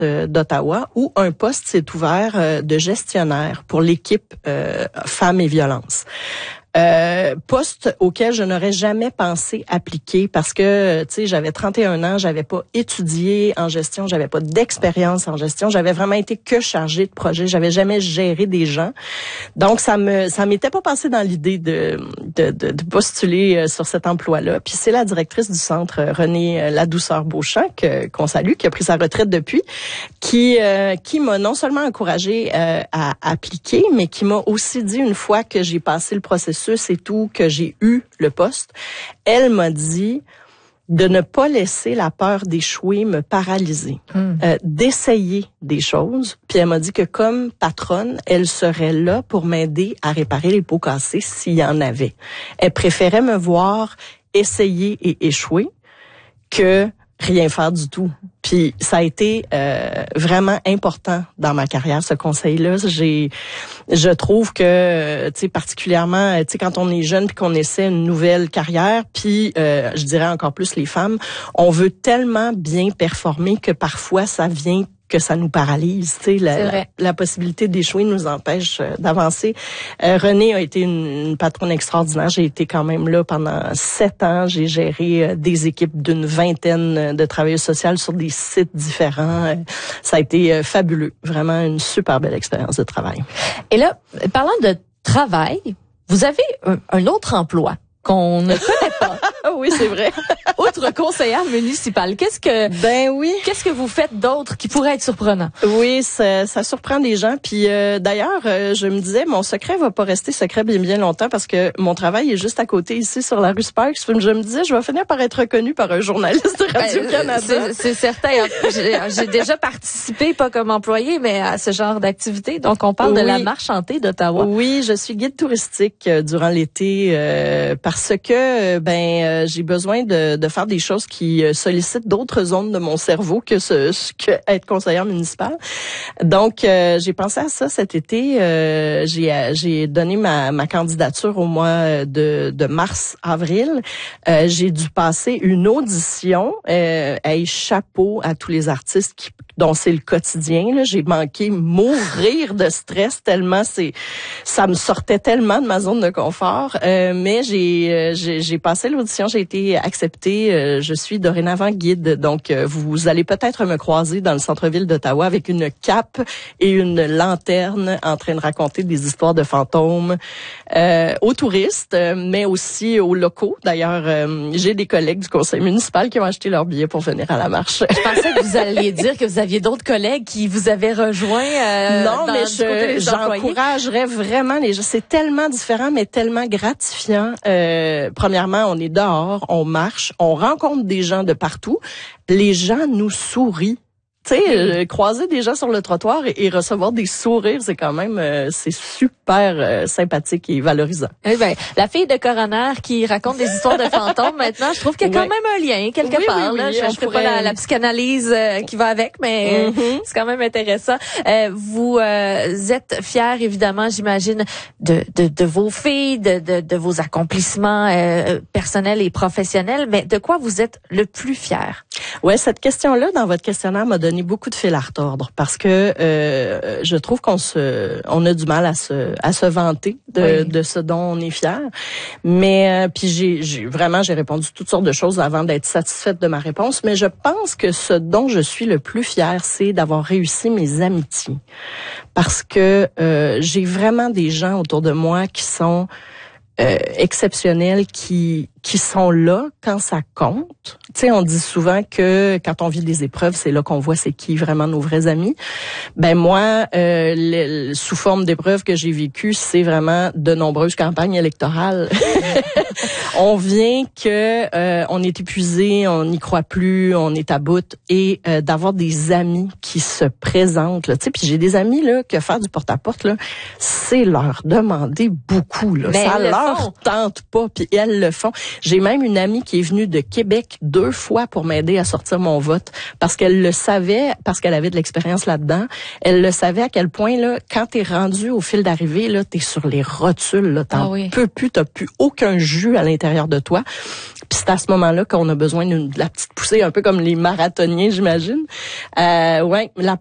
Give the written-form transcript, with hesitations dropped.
d'Ottawa où un poste s'est ouvert de gestionnaire pour l'équipe femmes et violences. Poste auquel je n'aurais jamais pensé appliquer parce que, tu sais, j'avais 31 ans, j'avais pas étudié en gestion, j'avais pas d'expérience en gestion, j'avais vraiment été que chargée de projet, j'avais jamais géré des gens. Donc, ça m'était pas passé dans l'idée de postuler sur cet emploi-là. Puis c'est la directrice du centre, Renée Ladouceur-Beauchamp, qu'on salue, qui a pris sa retraite depuis, qui m'a non seulement encouragée à appliquer, mais qui m'a aussi dit une fois que j'ai passé le processus et tout, que j'ai eu le poste, elle m'a dit de ne pas laisser la peur d'échouer me paralyser, d'essayer des choses. Puis elle m'a dit que comme patronne, elle serait là pour m'aider à réparer les pots cassés s'il y en avait. Elle préférait me voir essayer et échouer que rien faire du tout. Puis ça a été vraiment important dans ma carrière, ce conseil-là. Je trouve que, tu sais, particulièrement, tu sais, quand on est jeune puis qu'on essaie une nouvelle carrière, puis je dirais encore plus les femmes, on veut tellement bien performer que parfois ça vient que ça nous paralyse, tu sais, la possibilité d'échouer nous empêche d'avancer. Renée a été une patronne extraordinaire. J'ai été quand même là pendant 7 ans. J'ai géré des équipes d'une 20aine de travailleurs sociaux sur des sites différents. Ça a été fabuleux. Vraiment une super belle expérience de travail. Et là, parlant de travail, vous avez un autre emploi qu'on ne connaît pas. Oui, c'est vrai. Outre conseillère municipale, qu'est-ce que vous faites d'autre qui pourrait être surprenant? Oui, ça surprend des gens. Puis d'ailleurs, je me disais, mon secret va pas rester secret bien longtemps parce que mon travail est juste à côté ici sur la rue Sparks. Je me disais, je vais finir par être reconnue par un journaliste de Radio-Canada. C'est certain. J'ai déjà participé, pas comme employée, mais à ce genre d'activité. Donc, on parle de la marche hantée d'Ottawa. Oui, je suis guide touristique durant l'été parce que j'ai besoin de faire des choses qui sollicitent d'autres zones de mon cerveau que être conseillère municipale. Donc j'ai pensé à ça cet été. J'ai donné ma candidature au mois de mars-avril. J'ai dû passer une audition. Chapeau à tous les artistes dont c'est le quotidien. Là. J'ai manqué mourir de stress tellement ça me sortait tellement de ma zone de confort. Mais j'ai passé l'audition, j'ai été acceptée. Je suis dorénavant guide, donc vous allez peut-être me croiser dans le centre-ville d'Ottawa avec une cape et une lanterne en train de raconter des histoires de fantômes aux touristes, mais aussi aux locaux. D'ailleurs, j'ai des collègues du conseil municipal qui ont acheté leur billet pour venir à la marche. Je pensais que vous alliez dire que vous aviez d'autres collègues qui vous avaient rejoint. Non, mais j'encouragerais vraiment les gens. C'est tellement différent, mais tellement gratifiant. Premièrement, on est dehors, on marche, on rencontre des gens de partout. Les gens nous sourient. Tu sais, croiser des gens sur le trottoir et recevoir des sourires, c'est quand même, c'est super sympathique et valorisant. Eh ben, la fille de coroner qui raconte des histoires de fantômes, maintenant, je trouve qu'il y a quand même un lien quelque part. Là. Je ferai pas la psychanalyse qui va avec, mais c'est quand même intéressant. Vous êtes fière, évidemment, j'imagine, de vos filles, de vos accomplissements personnels et professionnels, mais de quoi vous êtes le plus fière? Ouais, cette question-là, dans votre questionnaire, m'a donné beaucoup de fil à retordre parce que je trouve qu'on a du mal à se vanter de ce dont on est fier. Mais puis j'ai répondu toutes sortes de choses avant d'être satisfaite de ma réponse, mais je pense que ce dont je suis le plus fière, c'est d'avoir réussi mes amitiés. Parce que j'ai vraiment des gens autour de moi qui sont exceptionnels, qui sont là quand ça compte. Tu sais, on dit souvent que quand on vit des épreuves, c'est là qu'on voit c'est qui vraiment nos vrais amis. Ben moi, sous forme d'épreuves que j'ai vécues, c'est vraiment de nombreuses campagnes électorales. On vient que on est épuisé, on n'y croit plus, on est à bout, et d'avoir des amis qui se présentent. Tu sais, puis j'ai des amis là que faire du porte-à-porte là, c'est leur demander beaucoup là. Mais ça leur tente pas, puis elles le font. J'ai même une amie qui est venue de Québec 2 fois pour m'aider à sortir mon vote parce qu'elle le savait, parce qu'elle avait de l'expérience là-dedans. Elle le savait à quel point, là, quand t'es rendu au fil d'arrivée, là, t'es sur les rotules, là, t'en peux plus, t'as plus aucun jus à l'intérieur de toi. Puis c'est à ce moment-là qu'on a besoin de la petite poussée, un peu comme les marathoniens, j'imagine. La